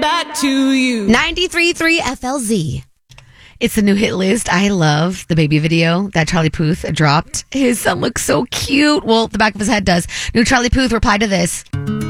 back to you. 93.3 FLZ. It's the new hit list. I love the baby video that Charlie Puth dropped. His son looks so cute. Well, the back of his head does. New Charlie Puth replied to this.